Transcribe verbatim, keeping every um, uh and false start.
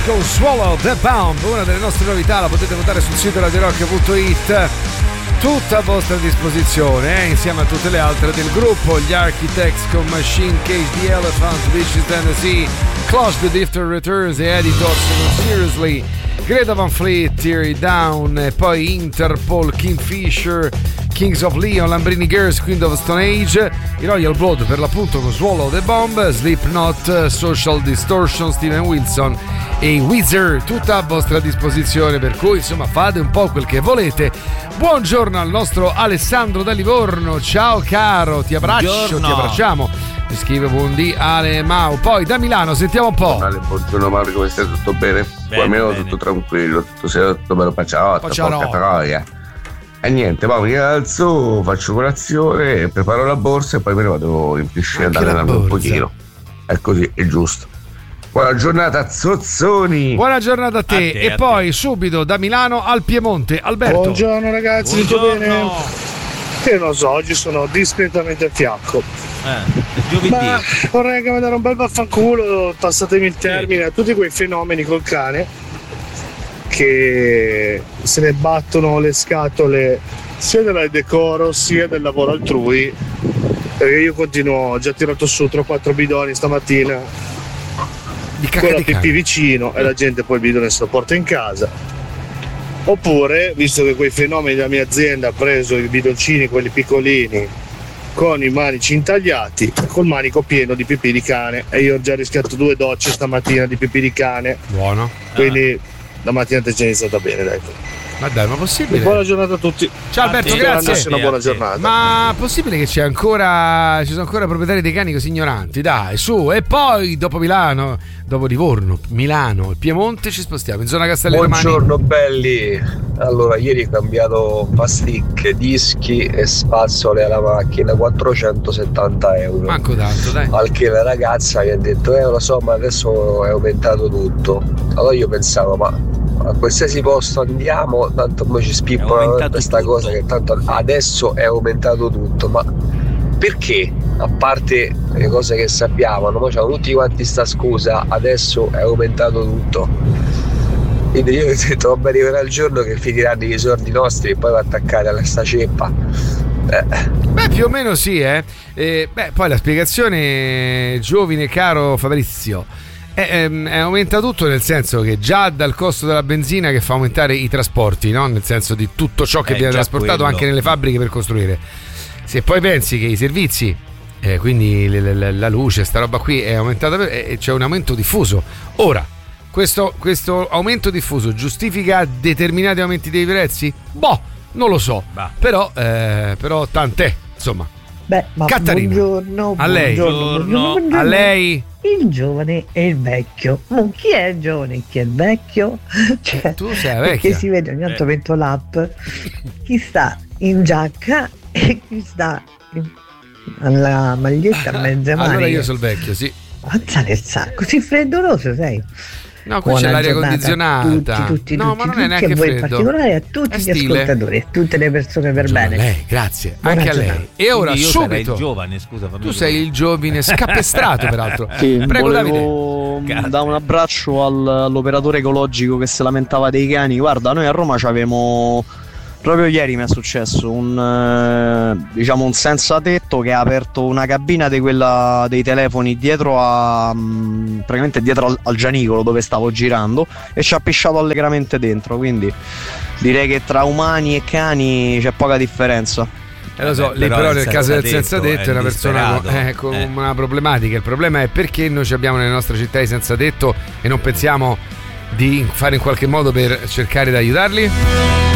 con Swallow the Bomb, una delle nostre novità, la potete votare sul sito radio rock punto it, tutta a vostra disposizione, eh, insieme a tutte le altre del gruppo. Gli Architects con Machine Cage, The Elephant, Vicious Tennessee, Clash the Drifter Returns e Editors con Seriously, Greta Van Fleet, Tear It Down, e poi Interpol, Kingfisher, Kings of Leon, Lambrini Girls, Queen of Stone Age, i Royal Blood per l'appunto con Swallow the Bomb, Slipknot, Social Distortion, Steven Wilson e Weezer, tutta a vostra disposizione, per cui insomma fate un po' quel che volete. Buongiorno al nostro Alessandro da Livorno, ciao caro, ti abbraccio, buongiorno. Ti abbracciamo. Mi scrive buondì Ale Mau. Poi da Milano sentiamo un po'. Ale, buongiorno Mauro, come stai? Tutto bene? Qua almeno tutto tranquillo, tutto sei tutto bello paciarotto, porca troia. E niente, poi mi alzo, faccio colazione, preparo la borsa e poi me ne vado in piscina ad allenarmi un pochino. È così, è giusto. Buona giornata Zozzoni. Buona giornata a te, a te e a poi te. Subito da Milano al Piemonte Alberto. Buongiorno ragazzi, buongiorno. Tutto bene? Che non so, oggi sono discretamente a fianco. Eh, Ma vorrei che mi dare un bel vaffanculo, passatemi il termine, a tutti quei fenomeni col cane che se ne battono le scatole sia del decoro sia del lavoro altrui, perché io continuo, ho già tirato su tre o quattro bidoni stamattina con la pipì vicino e la gente poi il bidone se lo porta in casa. Oppure, visto che quei fenomeni della mia azienda ha preso i bidoncini, quelli piccolini con i manici intagliati, col manico pieno di pipì di cane, e io ho già rischiato due docce stamattina di pipì di cane. Buono. Quindi ah. la mattina ti è iniziata bene, dai. Ma dai, ma possibile? Buona giornata a tutti. Ciao Alberto, grazie. Una buona giornata. Ma possibile che c'è ancora, ci sono ancora proprietari dei cani così ignoranti? Dai, su. E poi dopo Milano, dopo Livorno, Milano, il Piemonte, ci spostiamo in zona Castelli Romani. Buongiorno belli. Allora, ieri ho cambiato pasticche, dischi e spazzole alla macchina, quattrocentosettanta euro. Manco tanto, dai. Al che la ragazza mi ha detto, eh lo so, ma adesso è aumentato tutto. Allora io pensavo, ma a qualsiasi posto andiamo, tanto poi ci spippano questa tutto. Cosa che tanto adesso è aumentato tutto, ma perché? A parte le cose che sappiamo, ma c'hanno tutti quanti sta scusa, adesso è aumentato tutto. Quindi io ho detto, vabbè, arriverà il giorno che finiranno i soldi nostri e poi va attaccare alla sta ceppa. Eh. Beh, più o meno sì, eh. eh beh, poi la spiegazione, giovine caro Fabrizio, È, è aumenta tutto, nel senso che già dal costo della benzina che fa aumentare i trasporti, no? Nel senso di tutto ciò che eh, viene trasportato quello. Anche nelle fabbriche per costruire. Se poi pensi che i servizi, eh, quindi le, le, la luce, sta roba qui è aumentata per, e c'è un aumento diffuso. Ora, questo, questo aumento diffuso giustifica determinati aumenti dei prezzi? Boh, non lo so. Bah. Però, eh, però tant'è, insomma. Beh, ma Catarina, buongiorno, a lei, buongiorno, buongiorno, buongiorno. A lei. Il giovane e il vecchio. Ma chi è il giovane e chi è il vecchio? Cioè, tu sei la vecchia. Perché si vede ogni tanto metto l'app chi sta in giacca e chi sta in, alla maglietta a mezze mani. Allora io sono il vecchio, sì. Mazza nel sacco, così freddoloso sei. No, qui Buona c'è l'aria giornata condizionata. Tutti, tutti, no, tutti, ma non tutti, è neanche a voi freddo. in particolare, a tutti è gli stile. ascoltatori, a tutte le persone per Buongiorno bene. A lei, grazie. Buona anche giornata. a lei. E ora io subito. Il giovane, scusa, tu sei il giovine scappestrato, peraltro. Sì, prego volevo dare un abbraccio al, all'operatore ecologico che si lamentava dei cani. Guarda, noi a Roma c'avevamo. Proprio ieri mi è successo un eh, diciamo un senza tetto che ha aperto una cabina di quella dei telefoni dietro a mh, praticamente dietro al, al gianicolo dove stavo girando e ci ha pisciato allegramente dentro, quindi direi che tra umani e cani c'è poca differenza. Eh, lo so, Beh, lì però, però nel caso del senza tetto è, è una persona con, eh, con eh. una problematica. Il problema è perché noi ci abbiamo nelle nostre città i senza tetto e non pensiamo di fare in qualche modo per cercare di aiutarli?